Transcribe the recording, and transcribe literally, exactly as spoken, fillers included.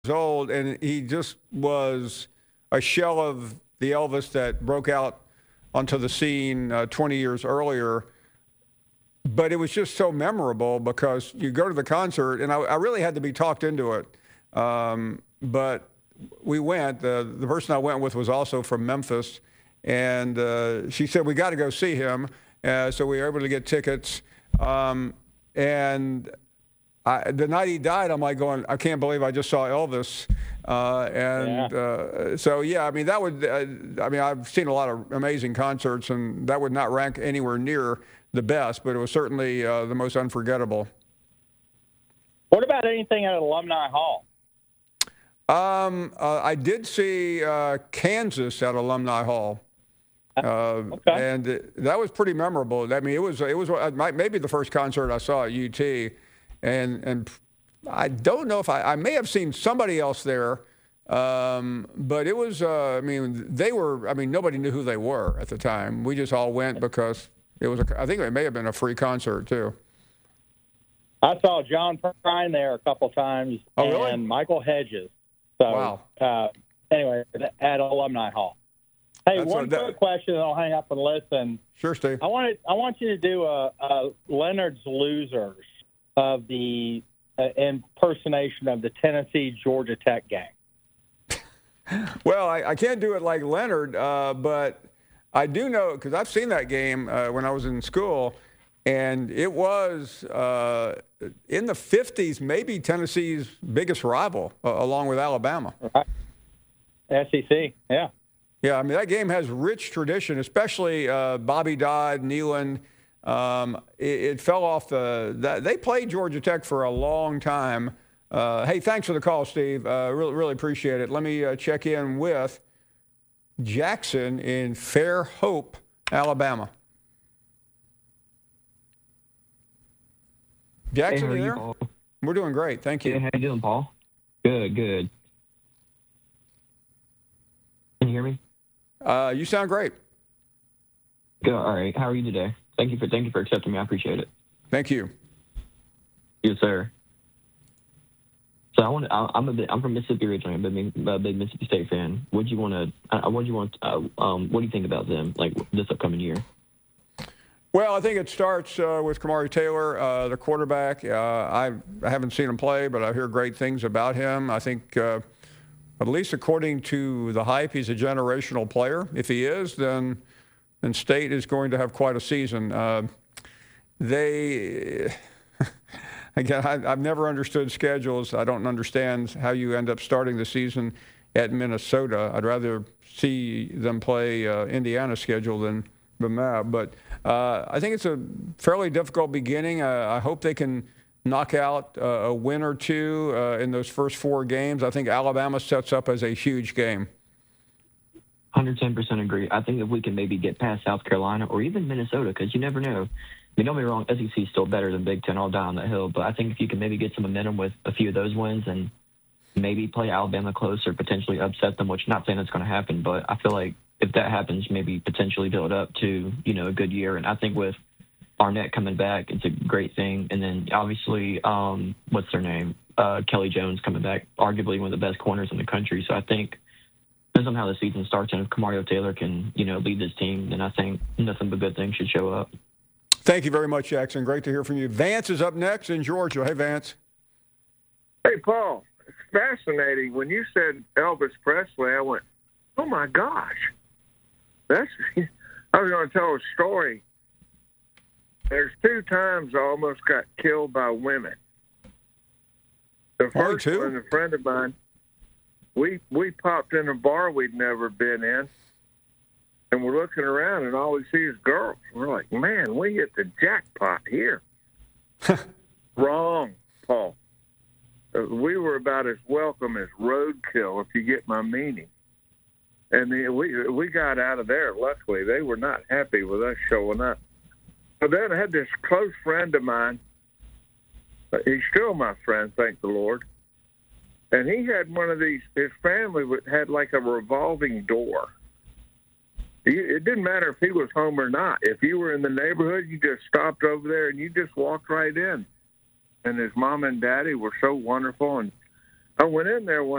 old, and he just was a shell of the Elvis that broke out onto the scene uh, twenty years earlier. But it was just so memorable because you go to the concert, and I, I really had to be talked into it. Um, but we went. Uh, the person I went with was also from Memphis, and uh, she said, we got to go see him. Uh, so we were able to get tickets. Um, and I, the night he died, I'm like going, I can't believe I just saw Elvis. Uh, and Yeah. uh, so, yeah, I mean, that would, uh, I mean, I've seen a lot of amazing concerts, and that would not rank anywhere near the best, but it was certainly uh, the most unforgettable. What about anything at Alumni Hall? Um, uh, I did see uh, Kansas at Alumni Hall. Uh, Okay. and that was pretty memorable. I mean, it was it was uh, maybe the first concert I saw at U T, and and I don't know if I, I may have seen somebody else there, um, but it was uh, I mean they were I mean nobody knew who they were at the time. We just all went because it was a, I think it may have been a free concert too. I saw John Prine there a couple times, Oh, and really? Michael Hedges. So, Wow. uh, anyway, at Alumni Hall. Hey, That's one what that- quick question, and I'll hang up and listen. Sure, Steve. I want I want you to do a, a Leonard's Losers of the uh, impersonation of the Tennessee Georgia Tech game. Well, I, I can't do it like Leonard, uh, but I do know because I've seen that game uh, when I was in school, and it was uh, in the fifties, maybe Tennessee's biggest rival, uh, along with Alabama. Right. S E C, yeah. Yeah, I mean, that game has rich tradition, especially uh, Bobby Dodd, Neyland. Um, it, it fell off the, the – they played Georgia Tech for a long time. Uh, hey, thanks for the call, Steve. Uh, really, really appreciate it. Let me uh, check in with Jackson in Fair Hope, Alabama. Jackson, Hey, how are you you, there? Paul? We're doing great. Thank you. Hey, how you doing, Paul? Good, good. Can you hear me? Uh, you sound great. Good. All right. How are you today? Thank you for thank you for accepting me. I appreciate it. Thank you. Yes, sir. So I want. I, I'm a bit. I'm from Mississippi originally. I'm a big, a big Mississippi State fan. What do you want to? Uh, what do you want? Uh, um, what do you think about them? Like this upcoming year? Well, I think it starts uh, with Kamari Taylor, uh, the quarterback. Uh, I, I haven't seen him play, but I hear great things about him. I think, uh, at least according to the hype, he's a generational player. If he is, then then State is going to have quite a season. Uh, they, again, I, I've never understood schedules. I don't understand how you end up starting the season at Minnesota. I'd rather see them play uh, Indiana's schedule than than that. But uh, I think it's a fairly difficult beginning. Uh, I hope they can knock out uh, a win or two uh, in those first four games. I think Alabama sets up as a huge game. one hundred ten percent agree. I think if we can maybe get past South Carolina or even Minnesota, because you never know. I mean, don't be wrong, S E C is still better than Big Ten. I'll die on that hill. But I think if you can maybe get some momentum with a few of those wins and maybe play Alabama close or potentially upset them, which not saying that's going to happen, but I feel like if that happens, maybe potentially build up to, you know, a good year. And I think with Arnett coming back, it's a great thing. And then obviously, um, what's their name? Uh, Kelly Jones coming back, arguably one of the best corners in the country. So I think depends on how the season starts. And if Kamario Taylor can, you know, lead this team, then I think nothing but good things should show up. Thank you very much, Jackson. Great to hear from you. Vance is up next in Georgia. Hey, Vance. Hey, Paul, it's fascinating. When you said Elvis Presley, I went, oh, my gosh. That's. I was going to tell a story. There's two times I almost got killed by women. The Only first two? one, a friend of mine, we, we popped in a bar we'd never been in, and we're looking around, and all we see is girls. We're like, man, we hit the jackpot here. Wrong, Paul. Uh, we were about as welcome as roadkill, if you get my meaning. And then we we got out of there. Luckily, they were not happy with us showing up. But then I had this close friend of mine. uh, He's still my friend, thank the Lord. And he had one of these. His family would- had like a revolving door. You- It didn't matter if he was home or not. If you were in the neighborhood, you just stopped over there and you just walked right in. And his mom and daddy were so wonderful. And I went in there one